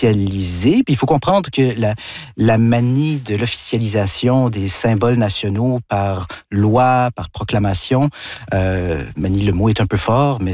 officialisé. Puis il faut comprendre que la manie de l'officialisation des symboles nationaux par loi, par proclamation, manie, le mot est un peu fort, mais